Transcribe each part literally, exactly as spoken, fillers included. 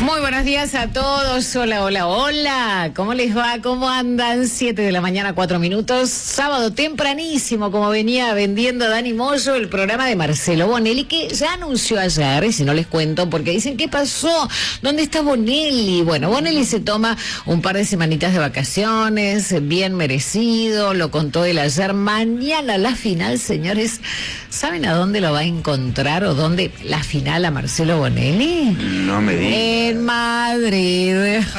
Muy buenos días a todos. Hola, hola, hola. ¿Cómo les va? ¿Cómo andan? Siete de la mañana, cuatro minutos. Sábado tempranísimo, como venía vendiendo Dani Moyo, el programa de Marcelo Bonelli, que ya anunció ayer, y si no les cuento, porque dicen, ¿qué pasó? ¿Dónde está Bonelli? Bueno, Bonelli se toma un par de semanitas de vacaciones, bien merecido, lo contó él ayer. Mañana la final, señores. ¿Saben a dónde lo va a encontrar o dónde la final a Marcelo Bonelli? No me digas. En Madrid.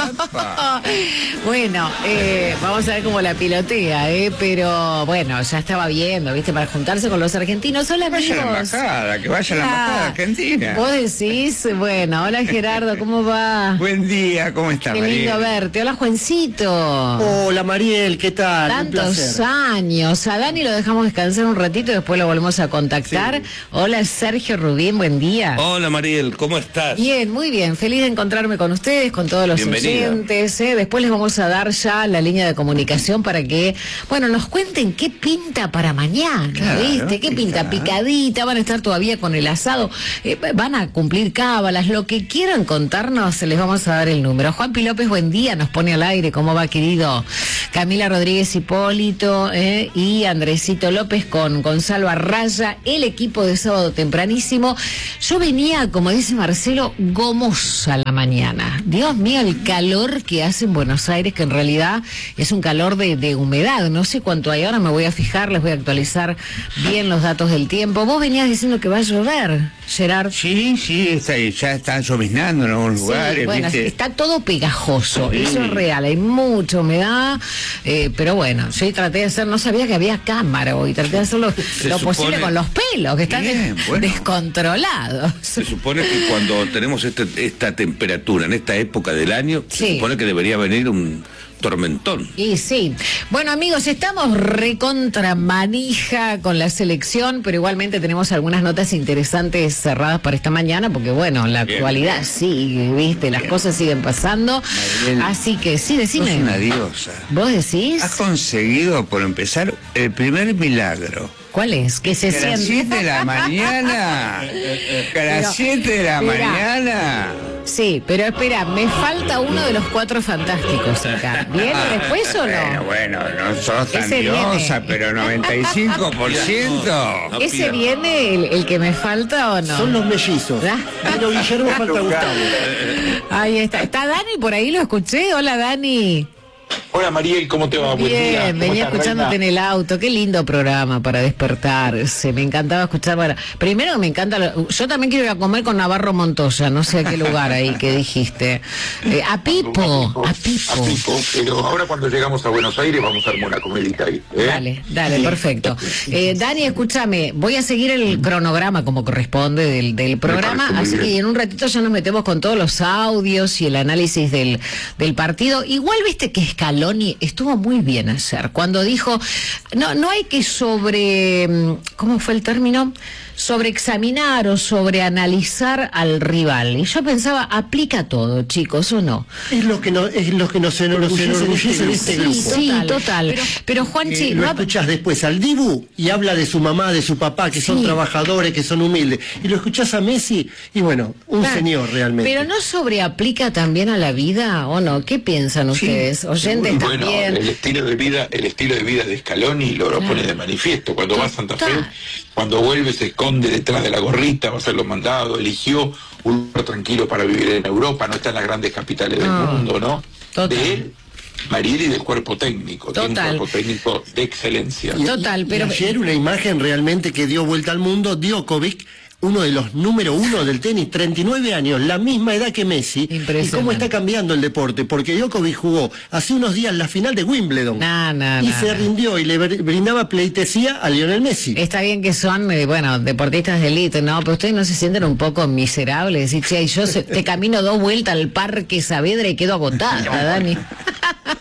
Bueno, eh, vamos a ver cómo la pilotea, eh, pero bueno, ya estaba viendo, ¿viste? Para juntarse con los argentinos. Hola, amigos. Que vaya a la embajada, que vaya a la embajada argentina. Vos decís, bueno, hola Gerardo, ¿cómo va? Buen día, ¿cómo estás, Qué Mariel? lindo verte. Hola, Juancito. Hola, Mariel, ¿qué tal? Tantos años. A Dani lo dejamos descansar un ratito y después lo volvemos a contactar. Sí. Hola, Sergio Rubín, buen día. Hola, Mariel, ¿cómo estás? Bien, muy bien. Feliz de encontrarme con ustedes, con todos los Bienvenida. oyentes. ¿eh? Después les vamos a dar ya la línea de comunicación para que, bueno, nos cuenten qué pinta para mañana, Claro, ¿viste? ¿Qué pinta? claro. Picadita, van a estar todavía con el asado, eh, van a cumplir cábalas, lo que quieran contarnos, les vamos a dar el número. Juan Pi López, buen día, nos pone al aire, ¿cómo va, querido? Camila Rodríguez Hipólito eh, y Andresito López con Gonzalo Arraya, el equipo de sábado tempranísimo. Yo venía, como dice Marcelo, gomosa la mañana. Dios mío, el calor que hace en Buenos Aires, que en realidad es un calor de, de humedad. No sé cuánto hay, ahora me voy a fijar, les voy a actualizar bien los datos del tiempo. Vos venías diciendo que va a llover, Gerard. Sí, sí, está, ya está lloviznando en algunos Sí, lugares, bueno, ¿viste? está todo pegajoso, Sí. eso es real, hay mucha humedad, eh, pero bueno, yo traté de hacer, no sabía que había cámara hoy, traté de hacer lo, lo posible supone- con los pelos, que están Bien, des- bueno. descontrolados. Se supone que cuando tenemos este, esta temperatura en esta época del año, Sí. se supone que debería venir un tormentón. Y sí. Bueno, amigos, estamos recontra manija con la selección, pero igualmente tenemos algunas notas interesantes cerradas para esta mañana, porque bueno, la Bien. actualidad sigue, ¿viste? Las cosas siguen pasando. Mariel, Así que sí, Sos decime. una diosa. ¿Vos decís? Has conseguido, por empezar, el primer milagro. ¿Cuál es? Que se Que a las siente. siete de la mañana. Que a Pero, las siete de la mira. mañana. Sí, pero espera, me falta uno de los cuatro fantásticos acá. ¿Viene después o Bueno, no? bueno, no sos tan Ese diosa, viene. pero noventa y cinco por ciento. No ¿Ese pida. viene el, el que me falta o no? Son los mellizos. ¿Ah? Pero Guillermo falta Gustavo. Ahí está. ¿Está Dani por ahí? ¿Lo escuché? Hola, Dani. Hola Mariel, ¿cómo te va? Buen día. Bien, ¿Cómo venía estás, escuchándote reina? en el auto. Qué lindo programa para despertarse. Me encantaba escuchar. Bueno, primero me encanta. lo- Yo también quiero ir a comer con Navarro Montoya. No sé a qué lugar ahí que dijiste. Eh, a Pipo. A Pipo. A Pipo, pero ahora cuando llegamos a Buenos Aires vamos a armar una comedita ahí. ¿eh? Dale, dale, perfecto. Eh, Dani, escúchame, voy a seguir el cronograma como corresponde del, del programa, parece muy así que bien. en un ratito ya nos metemos con todos los audios y el análisis del, del partido. Igual viste que Scaloni estuvo muy bien ayer, cuando dijo, no, no hay que sobre, ¿cómo fue el término? Sobreexaminar o sobreanalizar al rival. Y yo pensaba, aplica todo, chicos, ¿o no? Es lo que, no, es lo que nos enorgullece, nos enorgullece de este Sí, grupo. sí, total. Pero, pero Juanchi, Eh, lo no ha- escuchás después al Dibu y habla de su mamá, de su papá, que son Sí. trabajadores, que son humildes. Y lo escuchás a Messi y bueno, un Claro, señor realmente. Pero no sobreaplica también a la vida, ¿o no? ¿Qué piensan ustedes? Oyentes Bueno, también. el estilo de vida, el estilo de vida de Scaloni lo, lo pone de manifiesto. Cuando va a Santa Fe, Total. cuando vuelve se esconde detrás de la gorrita, va a hacer los mandados, eligió un lugar tranquilo para vivir en Europa, no está en las grandes capitales del No. mundo, ¿no? Total. De él, Mariel, y del cuerpo técnico. Tiene un Total. cuerpo técnico de excelencia. Y- Total, y- y pero- ayer una imagen realmente que dio vuelta al mundo, Djokovic, uno de los número uno del tenis, treinta y nueve años, la misma edad que Messi. Y Impresionante. cómo está cambiando el deporte, porque Djokovic jugó hace unos días la final de Wimbledon. No, no, y no, se no. rindió y le br- brindaba pleitesía a Lionel Messi. Está bien que son, eh, bueno, deportistas de élite, ¿no? Pero ustedes no se sienten un poco miserables. Decir, che, yo se- te camino dos vueltas al Parque Saavedra y quedo agotada, Dani.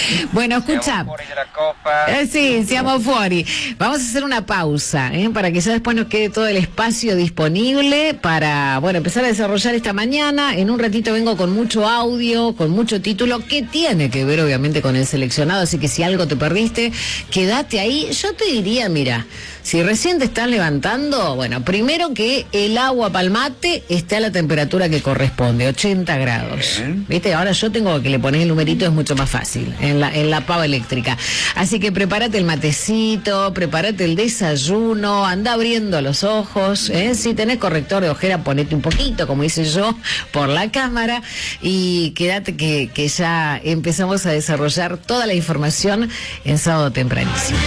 Bueno, escucha. Eh, sí, siamo fuori. Vamos a hacer una pausa, ¿eh? Para que ya después nos quede todo el espacio disponible para, bueno, empezar a desarrollar esta mañana. En un ratito vengo con mucho audio, con mucho título, que tiene que ver obviamente con el seleccionado, así que si algo te perdiste, quédate ahí. Yo te diría, mira, si recién te estás levantando, bueno, primero que el agua palmate esté a la temperatura que corresponde, ochenta grados. Bien. ¿Viste? Ahora yo tengo que le poner el numerito, es mucho más fácil, en la, en la pava eléctrica. Así que prepárate el matecito, prepárate el desayuno, anda abriendo los ojos, ¿eh? Si tenés corrector de ojera, ponete un poquito, como hice yo, por la cámara, y quédate que, que ya empezamos a desarrollar toda la información en sábado tempranísimo.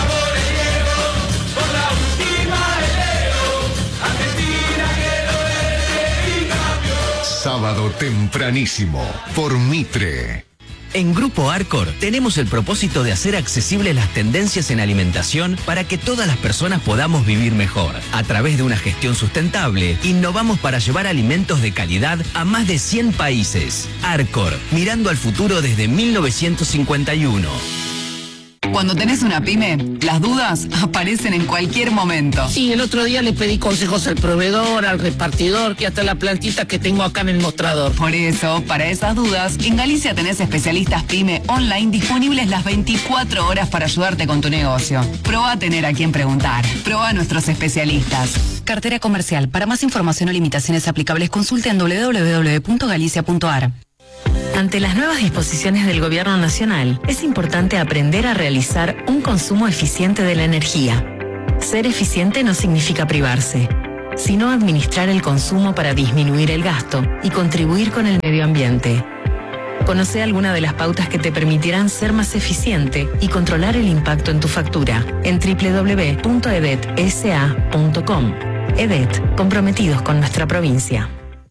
Sábado tempranísimo por Mitre. En Grupo Arcor tenemos el propósito de hacer accesibles las tendencias en alimentación para que todas las personas podamos vivir mejor. A través de una gestión sustentable, innovamos para llevar alimentos de calidad a más de cien países. Arcor, mirando al futuro desde mil novecientos cincuenta y uno. Cuando tenés una pyme, las dudas aparecen en cualquier momento. Sí, el otro día le pedí consejos al proveedor, al repartidor, que hasta la plantita que tengo acá en el mostrador. Por eso, para esas dudas, en Galicia tenés especialistas pyme online disponibles las veinticuatro horas para ayudarte con tu negocio. Probá a tener a quien preguntar. Probá a nuestros especialistas. Cartera comercial. Para más información o limitaciones aplicables, consulte en doble u doble u doble u punto galicia punto a r. Ante las nuevas disposiciones del Gobierno Nacional, es importante aprender a realizar un consumo eficiente de la energía. Ser eficiente no significa privarse, sino administrar el consumo para disminuir el gasto y contribuir con el medio ambiente. Conoce alguna de las pautas que te permitirán ser más eficiente y controlar el impacto en tu factura en doble u doble u doble u punto e d e t s a punto com. E D E T, comprometidos con nuestra provincia.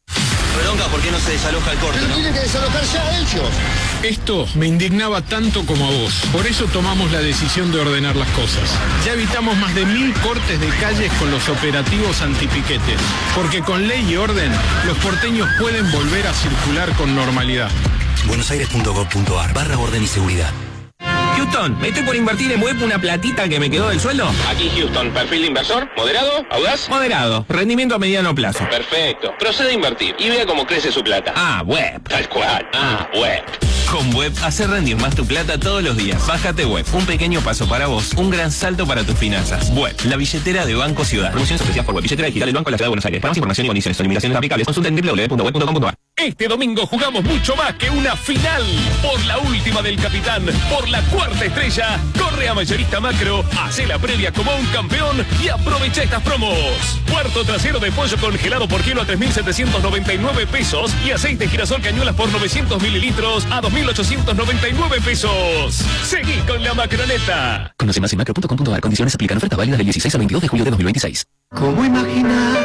¿Por qué no se desaloja el corte? Pero ¿no? tienen que desalojar ya ellos. Esto me indignaba tanto como a vos. Por eso tomamos la decisión de ordenar las cosas. Ya evitamos más de mil cortes de calles con los operativos antipiquetes. Porque con ley y orden, los porteños pueden volver a circular con normalidad. buenosaires punto gov punto a r barra orden y seguridad. Houston, me estoy por invertir en web una platita que me quedó del sueldo. Aquí Houston, perfil de inversor, moderado, audaz. Moderado, rendimiento a mediano plazo. Perfecto, procede a invertir y vea cómo crece su plata. Ah, web. Tal cual, ah, web. Con Web, hace rendir más tu plata todos los días. Bájate Web, un pequeño paso para vos, un gran salto para tus finanzas. Web, la billetera de Banco Ciudad. Promociones especiales por Web, billetera digital del Banco de la Ciudad de Buenos Aires. Para más información y condiciones o limitaciones aplicables, consulta en doble u doble u doble u punto web punto com punto a r. Este domingo jugamos mucho más que una final. Por la última del capitán, por la cuarta estrella, corre a Mayorista Macro, hace la previa como un campeón y aprovecha estas promos. Cuarto trasero de pollo congelado por kilo a tres mil setecientos noventa y nueve pesos y aceite girasol cañuelas por novecientos mililitros a dos mil ochocientos noventa y nueve pesos. Seguí con la macroneta. Conoce más en macro punto com punto a r. Condiciones aplican. Oferta válida del dieciséis al veintidós de julio de dos mil veintiséis. ¿Cómo imaginar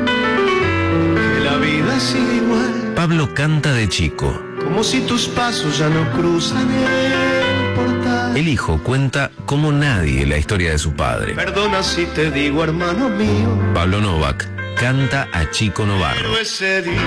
que la vida sigue igual? Pablo canta de chico. Como si tus pasos ya no cruzan el portal. El hijo cuenta como nadie la historia de su padre. Perdona si te digo, hermano mío. Pablo Novak canta a Chico Novarro. Pero ese día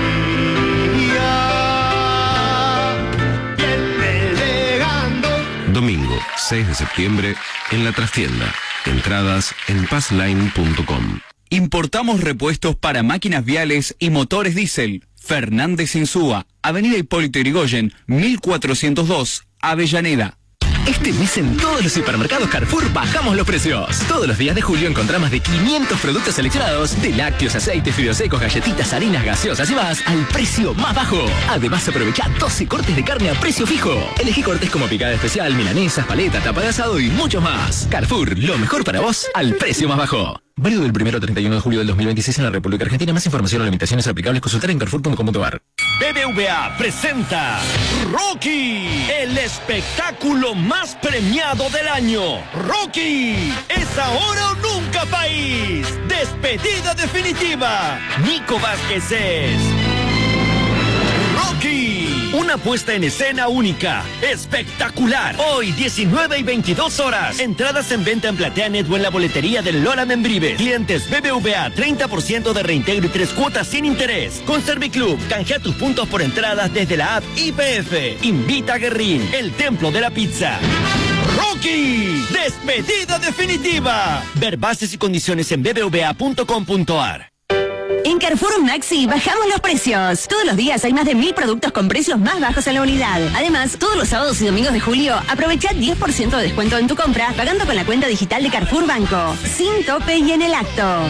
viene llegando. Domingo, seis de septiembre, en la trastienda. Entradas en passline punto com. Importamos repuestos para máquinas viales y motores diésel. Fernández Insúa, Avenida Hipólito Yrigoyen, mil cuatrocientos dos, Avellaneda. Este mes en todos los supermercados Carrefour bajamos los precios. Todos los días de julio encontrá más de quinientos productos seleccionados de lácteos, aceites, fideos secos, galletitas, harinas, gaseosas y más al precio más bajo. Además aprovecha doce cortes de carne a precio fijo. Elegí cortes como picada especial, milanesas, paleta, tapa de asado y muchos más. Carrefour, lo mejor para vos al precio más bajo. Válido del primero al treinta y uno de julio del dos mil veintiséis en la República Argentina. Más información o limitaciones aplicables consultar en carrefour punto com punto a r. B B V A presenta Rocky, el espectáculo más premiado del año. Rocky, es ahora o nunca, país. Despedida definitiva. Nico Vázquez es Rocky, Una puesta en escena única, espectacular. Hoy, diecinueve y veintidós horas. Entradas en venta en PlateaNet o en la boletería del Lola Membrives. Clientes B B V A, treinta por ciento de reintegro y tres cuotas sin interés. Con Serviclub, canjea tus puntos por entradas desde la app I P F. Invita a Guerrín, el templo de la pizza. ¡Rocky! ¡Despedida definitiva! Ver bases y condiciones en b b v a punto com punto a r. En Carrefour Maxi bajamos los precios. Todos los días hay más de mil productos con precios más bajos en la unidad. Además, todos los sábados y domingos de julio, aprovecha diez por ciento de descuento en tu compra pagando con la cuenta digital de Carrefour Banco. Sin tope y en el acto.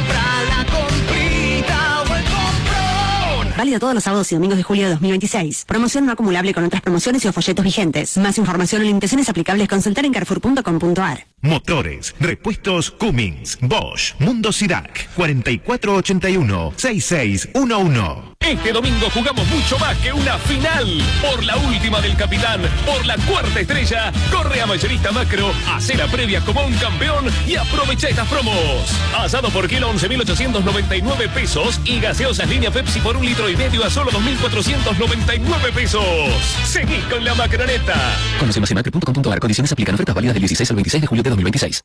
Válido todos los sábados y domingos de julio de dos mil veintiséis. Promoción no acumulable con otras promociones y o folletos vigentes. Más información o limitaciones aplicables consultar en carrefour punto com punto a r. Motores, repuestos Cummins, Bosch, Mundo Sirac, cuatro cuatro ocho uno, seis seis uno uno. Este domingo jugamos mucho más que una final. Por la última del capitán, por la cuarta estrella, corre a Mayorista Macro, hace la previa como un campeón y aprovecha estas promos. Asado por kilo once mil ochocientos noventa y nueve pesos y gaseosas línea Pepsi por un litro y medio a solo dos mil cuatrocientos noventa y nueve pesos. Seguí con la macroneta. Conoce más en macro punto com punto a r. Condiciones aplican. Ofertas válidas del dieciséis al veintiséis de julio de dos mil veintiséis.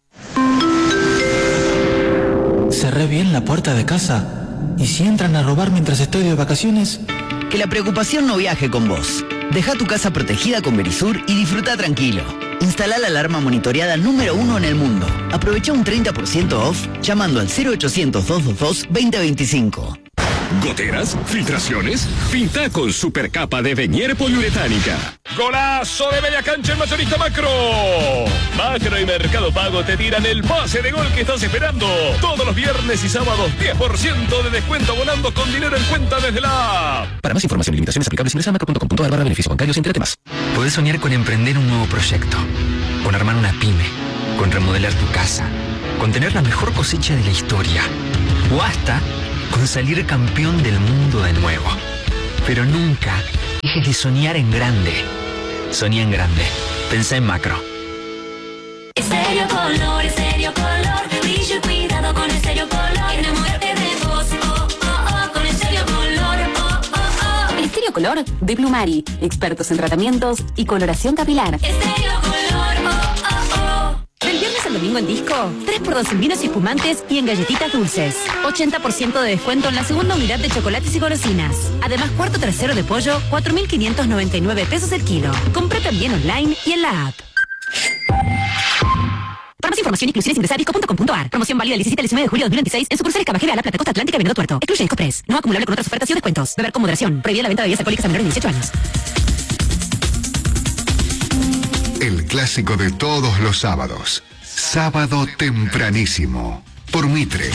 Cerré bien la puerta de casa. ¿Y si entran a robar mientras estoy de vacaciones? Que la preocupación no viaje con vos. Deja tu casa protegida con Verisur y disfruta tranquilo. Instala la alarma monitoreada número uno en el mundo. Aprovecha un treinta por ciento off llamando al cero ochocientos, dos dos dos, dos cero dos cinco. ¿Goteras? ¿Filtraciones? Pinta con supercapa de Venier poliuretánica. ¡Golazo de media cancha en Mayorista Macro! Macro y Mercado Pago te tiran el pase de gol que estás esperando. Todos los viernes y sábados, diez por ciento de descuento abonando con dinero en cuenta desde la app. Para más información y limitaciones aplicables, ingresa a macro punto com punto a r barra beneficios bancarios y entérate más. Podés soñar con emprender un nuevo proyecto, con armar una pyme, con remodelar tu casa, con tener la mejor cosecha de la historia, o hasta con salir campeón del mundo de nuevo. Pero nunca dejes de soñar en grande. Soñá en grande. Pensá en macro. Estéreo Color, Estéreo Color, brillo y cuidado con Estéreo Color. Enamórate de vos, oh, oh, oh, con Estéreo Color, oh, oh, oh. Estéreo Color de Plumari, expertos en tratamientos y coloración capilar. Estéreo Color, oh, oh, oh. Del viernes al domingo en disco, tres por dos en vinos y espumantes y en galletitas dulces. ochenta por ciento de descuento en la segunda unidad de chocolates y golosinas. Además, cuarto trasero de pollo, cuatro mil quinientos noventa y nueve pesos el kilo. Compré también online y en la app. Para más información y exclusiones ingresa a disco punto com punto a r. Promoción válida del diecisiete al diecinueve de julio de dos mil veintiséis en sucursales Cabajera, La Plata, Costa Atlántica y Venado Tuerto. Excluye Discopres. No acumulable con otras ofertas y descuentos. Beber con moderación. Prohibida la venta de bebidas alcohólicas a menores de dieciocho años. El clásico de todos los sábados. Sábado tempranísimo. Por Mitre.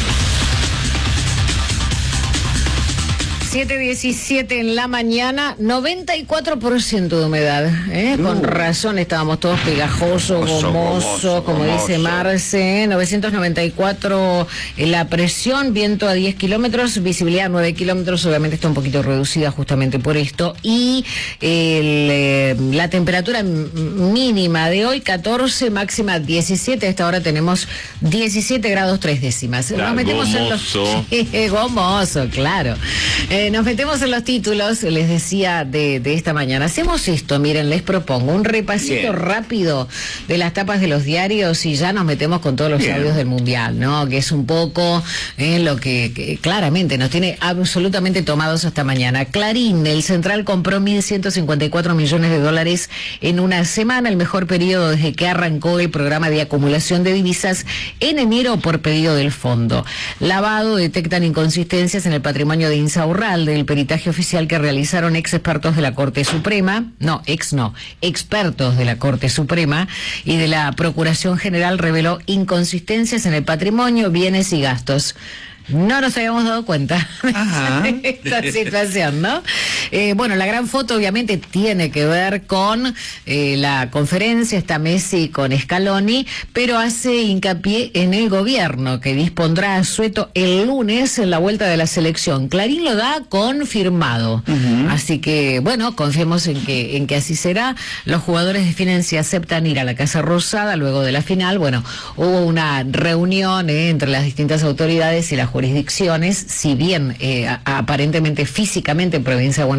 siete diecisiete en la mañana, noventa y cuatro por ciento de humedad. ¿eh? Con uh. razón estábamos todos pegajosos, gomosos, gomoso, como gomoso. Dice Marce. novecientos noventa y cuatro la presión, viento a diez kilómetros, visibilidad a nueve kilómetros. Obviamente está un poquito reducida justamente por esto. Y el, eh, la temperatura mínima de hoy, catorce, máxima diecisiete. A esta hora tenemos diecisiete grados tres décimas. Nos Claro, metemos gomoso. en los... gomoso, claro. Eh, nos metemos en los títulos, les decía de, de esta mañana. Hacemos esto, miren, les propongo un repasito Bien. rápido de las tapas de los diarios y ya nos metemos con todos los Bien. audios del Mundial, ¿no? Que es un poco eh, lo que, que claramente nos tiene absolutamente tomados hasta mañana. Clarín, el Central compró mil ciento cincuenta y cuatro millones de dólares en una semana, el mejor periodo desde que arrancó el programa de acumulación de divisas en enero por pedido del fondo. Lavado, detectan inconsistencias en el patrimonio de Insaurral del peritaje oficial que realizaron ex expertos de la Corte Suprema, no, ex no, expertos de la Corte Suprema y de la Procuración General reveló inconsistencias en el patrimonio, bienes y gastos. No nos habíamos dado cuenta de esta situación, ¿no? Eh, bueno, la gran foto obviamente tiene que ver con eh, la conferencia, está Messi con Scaloni, pero hace hincapié en el gobierno que dispondrá asueto el lunes en la vuelta de la selección. Clarín lo da confirmado. Uh-huh. Así que, bueno, confiemos en que, en que así será. Los jugadores definen si aceptan ir a la Casa Rosada luego de la final. Bueno, hubo una reunión eh, entre las distintas autoridades y las jurisdicciones, si bien eh, a, aparentemente físicamente en Provincia de Buenos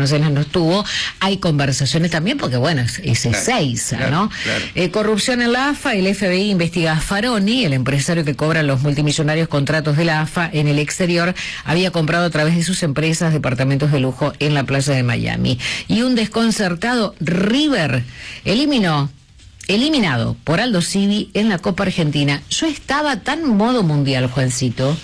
Buenos Aires no estuvo. Hay conversaciones también, porque bueno, es, es Ezeiza, claro, ¿no? claro. Eh, corrupción en la A F A, el F B I investiga a Faroni, el empresario que cobra los multimillonarios contratos de la A F A en el exterior, había comprado a través de sus empresas departamentos de lujo en la playa de Miami. Y un desconcertado River eliminó eliminado por Aldo Civi en la Copa Argentina. Yo estaba tan modo mundial, Juancito,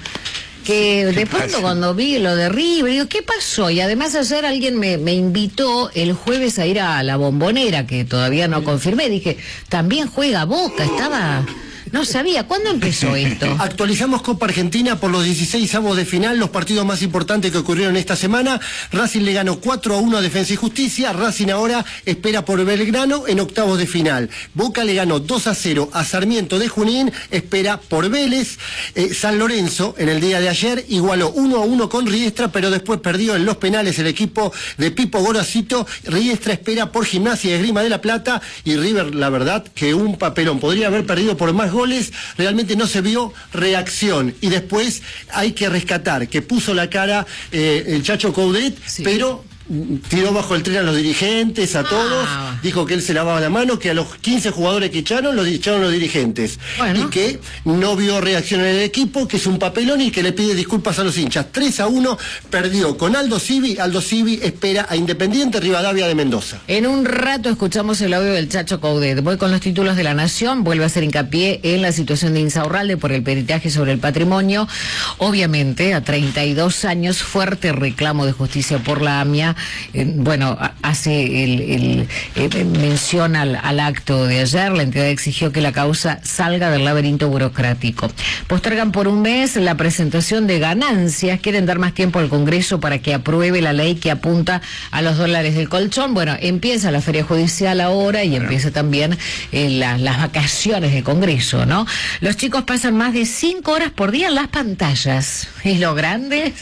que de pronto cuando vi lo de River, digo, ¿qué pasó? Y además ayer alguien me, me invitó el jueves a ir a la Bombonera, que todavía no confirmé. Dije, también juega Boca, estaba... No sabía, ¿cuándo empezó esto? Actualizamos Copa Argentina por los dieciseisavos de final, los partidos más importantes que ocurrieron esta semana. Racing le ganó cuatro a uno a Defensa y Justicia. Racing ahora espera por Belgrano en octavos de final. Boca le ganó dos a cero a Sarmiento de Junín, espera por Vélez. Eh, San Lorenzo en el día de ayer igualó uno a uno con Riestra, pero después perdió en los penales el equipo de Pipo Gorosito. Riestra espera por Gimnasia y Esgrima de la Plata, y River, la verdad, que un papelón. Podría haber perdido por más goles. Realmente no se vio reacción, y después hay que rescatar que puso la cara eh, el Chacho Coudet, sí, pero tiró bajo el tren a los dirigentes, a todos, ah. dijo que él se lavaba la mano, que a los quince jugadores que echaron, los echaron los dirigentes, bueno, y que no vio reacción en el equipo, que es un papelón, y que le pide disculpas a los hinchas. tres a uno perdió con Aldo Civi. Aldo Civi espera a Independiente Rivadavia de Mendoza. En un rato escuchamos el audio del Chacho Coudet. Voy con los títulos de La Nación. Vuelve a hacer hincapié en la situación de Insaurralde por el peritaje sobre el patrimonio. Obviamente, a treinta y dos años, fuerte reclamo de justicia por la AMIA. Eh, bueno, hace el, el eh, menciona al, al acto de ayer. La entidad exigió que la causa salga del laberinto burocrático. Postergan por un mes la presentación de ganancias. Quieren dar más tiempo al Congreso para que apruebe la ley que apunta a los dólares del colchón. Bueno, empieza la feria judicial ahora, y bueno, empieza también eh, la, las vacaciones del Congreso, ¿no? Los chicos pasan más de cinco horas por día en las pantallas. ¿Y lo grande?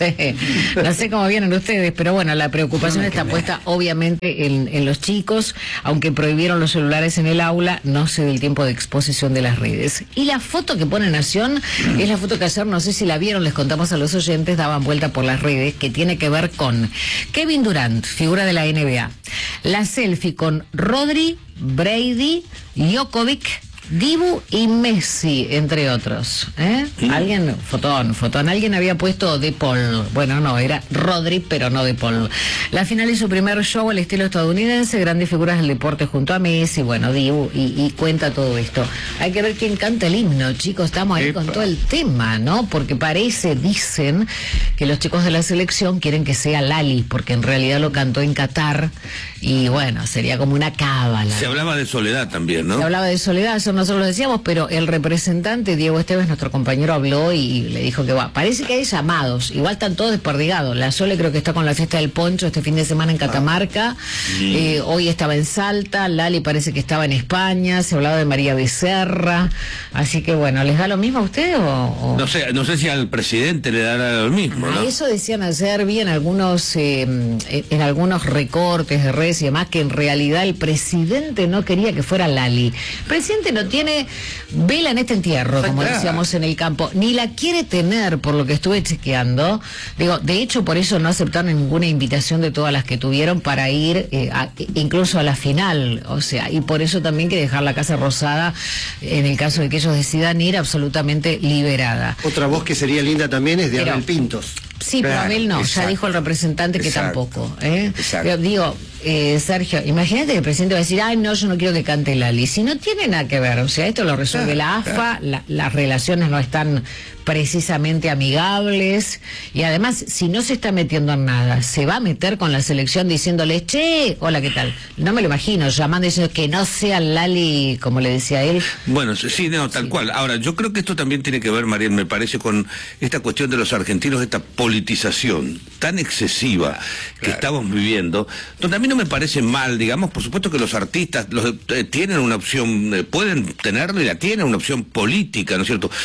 No sé cómo vienen ustedes, pero bueno, la preocupación está puesta obviamente en, en los chicos. Aunque prohibieron los celulares en el aula, no se ve el tiempo de exposición de las redes. Y la foto que pone Nación es la foto que ayer, no sé si la vieron, les contamos a los oyentes, daban vuelta por las redes, que tiene que ver con Kevin Durant, figura de la N B A. La selfie con Rodri, Brady, Djokovic, Dibu y Messi, entre otros. ¿Eh? ¿Mm? Alguien, fotón, fotón, alguien había puesto De Paul. Bueno, no, era Rodri, pero no De Paul. La final hizo su primer show al estilo estadounidense, grandes figuras del deporte junto a Messi, bueno, Dibu, y, y cuenta todo esto. Hay que ver quién canta el himno, chicos, estamos ahí Epa. con todo el tema, ¿no? Porque parece, dicen, que los chicos de la selección quieren que sea Lali, porque en realidad lo cantó en Qatar, y bueno, sería como una cábala. Se hablaba de Soledad también, ¿no? Se hablaba de Soledad, eso nosotros lo decíamos, pero el representante Diego Esteves, nuestro compañero, habló y le dijo que va. Parece que hay llamados, igual están todos desperdigados. La Sole creo que está con la fiesta del poncho este fin de semana en Catamarca, ah. eh, hoy estaba en Salta, Lali parece que estaba en España, se hablaba de María Becerra, así que bueno, ¿les da lo mismo a ustedes o, o... No sé, no sé si al presidente le dará lo mismo, ¿no? A eso decían ayer, vi en algunos, eh, en algunos recortes de redes y demás, que en realidad el presidente no quería que fuera Lali. El presidente no tiene vela en este entierro, como decíamos en el campo, ni la quiere tener, por lo que estuve chequeando. Digo, de hecho, por eso no aceptaron ninguna invitación de todas las que tuvieron para ir, eh, a, incluso a la final, o sea, y por eso también que dejar la Casa Rosada, en el caso de que ellos decidan ir, absolutamente liberada. Otra voz que sería linda también es de Abel Pintos. Sí, claro, pero Abel no, exacto. Ya dijo el representante que exacto. tampoco. ¿eh? Pero digo, eh, Sergio, imagínate que el presidente va a decir, ay, no, yo no quiero que cante Lali. Si no tiene nada que ver, o sea, esto lo resuelve claro, la A F A, claro. la, las relaciones no están precisamente amigables, y además, si no se está metiendo en nada, se va a meter con la selección diciéndole, che, hola, ¿qué tal? No me lo imagino, llamando y diciendo que no sea Lali, como le decía él. Bueno, sí, no, tal sí. cual. Ahora, yo creo que esto también tiene que ver, Mariel, me parece, con esta cuestión de los argentinos, esta politización tan excesiva que claro. estamos viviendo, donde a mí no me parece mal, digamos, por supuesto que los artistas los, eh, tienen una opción, eh, pueden tenerla y la tienen, una opción política, ¿no es cierto?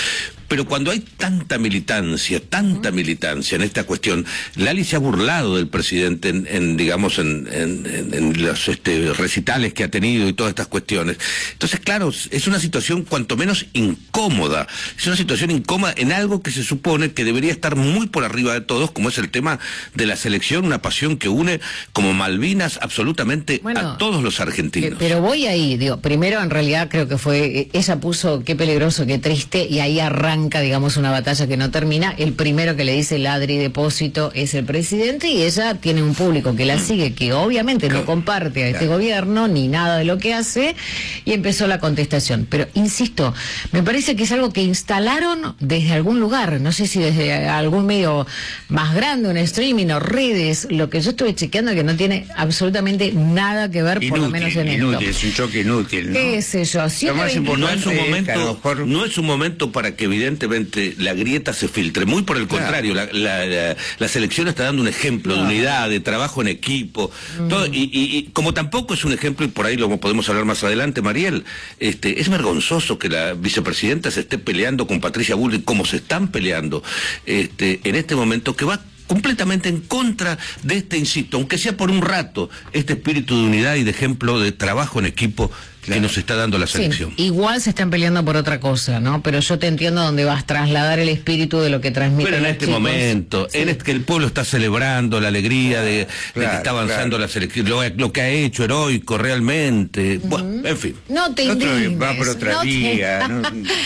pero cuando hay tanta militancia, tanta militancia en esta cuestión, Lali se ha burlado del presidente en, en digamos, en, en, en, en los este, recitales que ha tenido y todas estas cuestiones. Entonces, claro, es una situación cuanto menos incómoda, es una situación incómoda en algo que se supone que debería estar muy por arriba de todos, como es el tema de la selección, una pasión que une como Malvinas absolutamente bueno, a todos los argentinos. Pero voy ahí, digo, primero en realidad creo que fue, ella puso qué peligroso, qué triste, y ahí arranca, digamos, una batalla que no termina. El primero que le dice ladri depósito es el presidente, y ella tiene un público que la sigue, que obviamente no comparte a este gobierno ni nada de lo que hace, y empezó la contestación. Pero insisto, me parece que es algo que instalaron desde algún lugar, no sé si desde algún medio más grande, un streaming o redes. Lo que yo estuve chequeando que no tiene absolutamente nada que ver, inútil, por lo menos en inútil, esto. Es un choque inútil, ¿no? ¿Qué sé yo? Lo más importante no es un momento, es mejor... no es un momento para que evidentemente la grieta se filtre. Muy por el claro. contrario, la, la, la, la selección está dando un ejemplo claro. de unidad, de trabajo en equipo, mm. todo, y, y, y como tampoco es un ejemplo, y por ahí lo podemos hablar más adelante, Mariel, este, es vergonzoso que la vicepresidenta se esté peleando con Patricia Bullrich como se están peleando este, en este momento, que va completamente en contra de este, insisto, aunque sea por un rato, este espíritu de unidad y de ejemplo de trabajo en equipo claro. que nos está dando la selección. Sí, igual se están peleando por otra cosa, ¿no? Pero yo te entiendo dónde vas a trasladar el espíritu de lo que transmite. Pero en este chicos. momento, sí. en este que el pueblo está celebrando la alegría de, claro, de que está avanzando claro. la selección, lo, lo que ha hecho heroico realmente. Uh-huh. Bueno, en fin. No te indignes. Va por otra no vía. Te... no,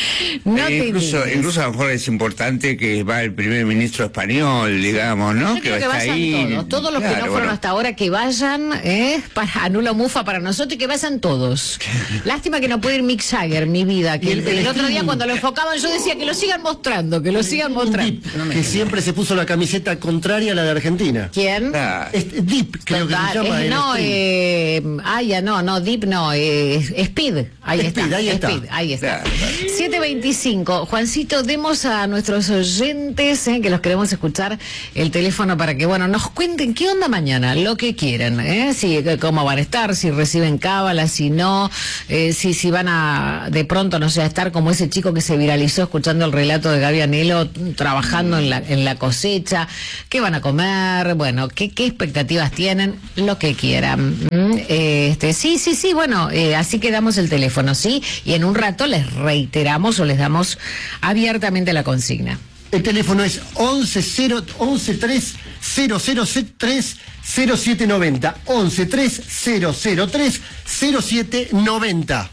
no eh, te incluso, incluso a lo mejor es importante que va el primer ministro español, digamos, ¿no? Yo que, que está vayan ahí. todos, todos los claro, que no fueron bueno. hasta ahora, que vayan, ¿eh? Para anulo mufa para nosotros, y que vayan todos. Lástima que no puede ir Mick Jagger, mi vida, que el, el, el otro día cuando lo enfocaban yo decía que lo sigan mostrando, que lo sigan mostrando. Deep, que siempre se puso la camiseta contraria a la de Argentina. ¿Quién? Ah. Es, Deep, creo Total, que se llama. es, no, eh, ah, ya no, no, Deep no, eh, Speed, ahí Speed, está, ahí está. Speed, ahí está. siete veinticinco, Juancito, demos a nuestros oyentes, eh, que los queremos escuchar, el teléfono para que, bueno, nos cuenten qué onda mañana, lo que quieran, eh, si, cómo van a estar, si reciben cábala, si no, eh, si, si van a de pronto, no sé, a estar como ese chico que se viralizó escuchando el relato de Gaby Anelo, trabajando en la, en la cosecha, qué van a comer, bueno, qué, qué expectativas tienen, lo que quieran. Este, sí, sí, sí, bueno, eh, así que damos el teléfono, ¿sí? Y en un rato les reiteramos o les damos abiertamente la consigna. El teléfono es once cero once tres cero cero tres cero siete noventa, once tres cero cero tres cero siete noventa.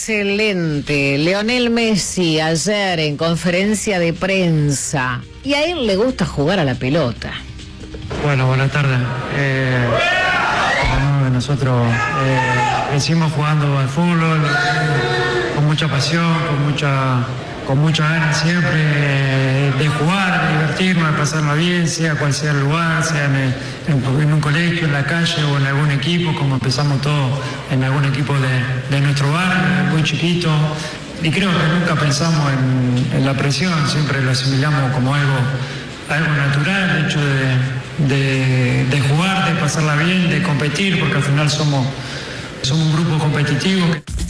Excelente. Leonel Messi ayer en conferencia de prensa, y a él le gusta jugar a la pelota. Bueno, buenas tardes. Eh, bueno, nosotros eh, crecimos jugando al fútbol eh, con mucha pasión, con mucha con muchas ganas siempre eh, de jugar, de divertirnos, de pasarla bien, sea cual sea el lugar, sea en, el, en, en un colegio, en la calle o en algún equipo, como empezamos todos en algún equipo de, de nuestro barrio, muy chiquito. Y creo que nunca pensamos en, en la presión, siempre lo asimilamos como algo, algo natural, el hecho de, de, de jugar, de pasarla bien, de competir, porque al final somos, somos un grupo competitivo.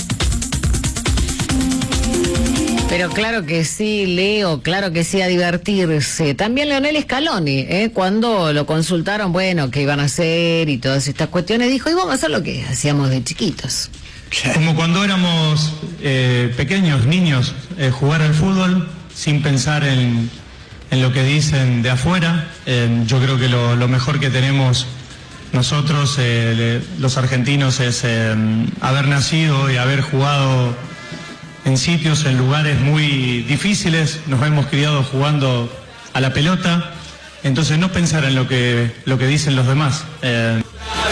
Pero claro que sí, Leo, claro que sí, a divertirse. También Leonel Scaloni, ¿eh? Cuando lo consultaron, bueno, qué iban a hacer y todas estas cuestiones, dijo, y vamos a hacer lo que hacíamos de chiquitos. Como cuando éramos eh, pequeños, niños, eh, jugar al fútbol sin pensar en, en lo que dicen de afuera. Eh, yo creo que lo, lo mejor que tenemos nosotros, eh, le, los argentinos, es eh, haber nacido y haber jugado en sitios, en lugares muy difíciles, nos hemos criado jugando a la pelota, entonces no pensar en lo que, lo que dicen los demás. Eh...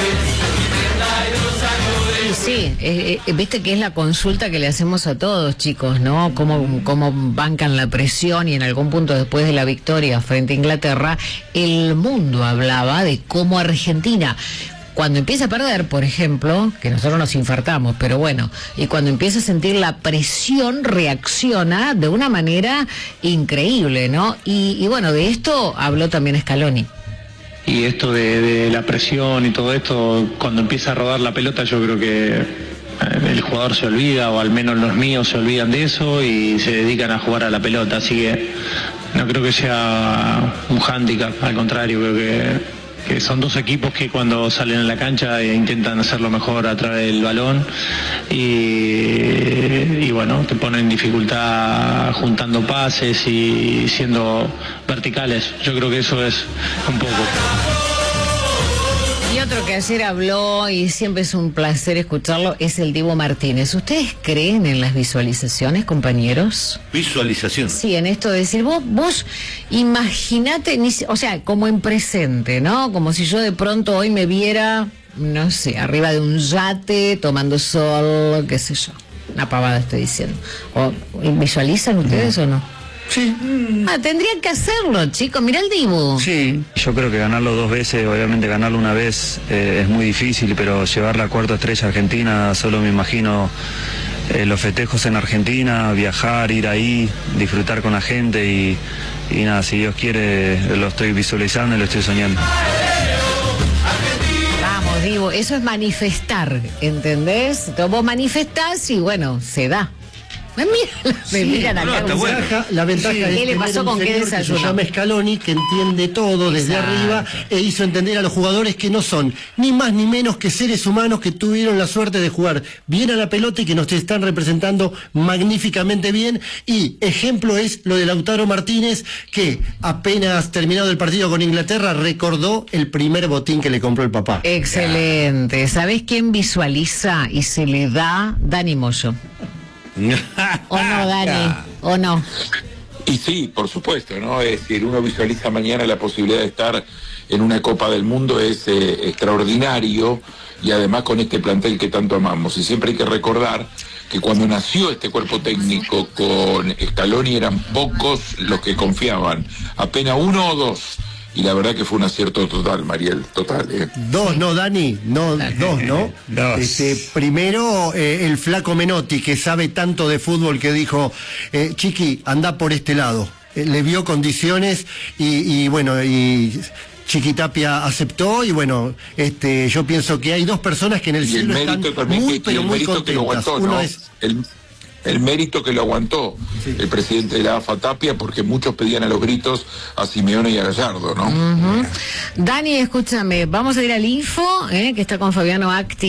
Sí, eh, eh, viste que es la consulta que le hacemos a todos, chicos, ¿no? Cómo, cómo bancan la presión, y en algún punto después de la victoria frente a Inglaterra, el mundo hablaba de cómo Argentina, cuando empieza a perder, por ejemplo, que nosotros nos infartamos, pero bueno, y cuando empieza a sentir la presión, reacciona de una manera increíble, ¿no? Y, y bueno, de esto habló también Scaloni. Y esto de, de la presión y todo esto, cuando empieza a rodar la pelota, yo creo que el jugador se olvida, o al menos los míos se olvidan de eso y se dedican a jugar a la pelota, así que no creo que sea un hándicap, al contrario, creo que que son dos equipos que cuando salen a la cancha eh, intentan hacerlo mejor a través del balón y, y bueno, te ponen en dificultad juntando pases y siendo verticales. Yo creo que eso es un poco. Y otro que ayer habló y siempre es un placer escucharlo es el Dibu Martínez. ¿Ustedes creen en las visualizaciones, compañeros? Visualización. Sí, en esto de decir, vos, vos imaginate, o sea, como en presente, ¿no? Como si yo de pronto hoy me viera, no sé, arriba de un yate, tomando sol, qué sé yo. Una pavada estoy diciendo. ¿O visualizan ustedes no. o no? Sí. Ah, tendrían que hacerlo, chicos. Mirá el Dibu. Sí, yo creo que ganarlo dos veces, obviamente ganarlo una vez eh, es muy difícil, pero llevar la cuarta estrella a Argentina, solo me imagino eh, los festejos en Argentina, viajar, ir ahí, disfrutar con la gente y, y nada, si Dios quiere, lo estoy visualizando y lo estoy soñando. Vamos, Dibu, eso es manifestar, ¿entendés? Entonces vos manifestás y bueno, se da. Me miran, me sí, miran acá. No, la ventaja, la ventaja sí. es ¿Qué le pasó con qué desayuno? Se llama Scaloni, que entiende todo desde Exacto. arriba e hizo entender a los jugadores que no son ni más ni menos que seres humanos que tuvieron la suerte de jugar bien a la pelota y que nos están representando magníficamente bien. Y ejemplo es lo de Lautaro Martínez, que apenas terminado el partido con Inglaterra recordó el primer botín que le compró el papá. Excelente. ¿Sabés quién visualiza y se le da? Dani Moyo. ¿O no, Dani? ¿O no? Y sí, por supuesto, ¿no? Es decir, uno visualiza mañana la posibilidad de estar en una Copa del Mundo, es eh, extraordinario, y además con este plantel que tanto amamos. Y siempre hay que recordar que cuando nació este cuerpo técnico con Scaloni eran pocos los que confiaban, apenas uno o dos. Y la verdad que fue un acierto total, Mariel, total. ¿eh? Dos, no, Dani, no, dos, ¿no? Dos. Este, primero, eh, el flaco Menotti, que sabe tanto de fútbol, que dijo, eh, Chiqui, anda por este lado. Eh, le vio condiciones y, y bueno, y Chiquitapia aceptó y bueno, este, yo pienso que hay dos personas que en el y cielo el mérito están también muy, que, pero el muy mérito contentas. que lo aguantó, Uno ¿no? es... El... El mérito que lo aguantó sí. el presidente de la A F A, Tapia, porque muchos pedían a los gritos a Simeone y a Gallardo, ¿no? Uh-huh. Dani, escúchame, vamos a ir al info, eh, que está con Fabiano Acti.